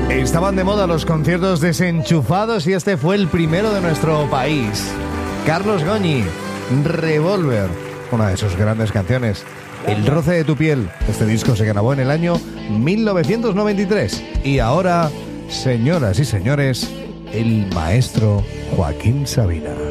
Estaban de moda los conciertos desenchufados y este fue el primero de nuestro país. Carlos Goñi, Revolver, una de sus grandes canciones. El roce de tu piel. Este disco se grabó en el año 1993. Y ahora, señoras y señores, el maestro Joaquín Sabina.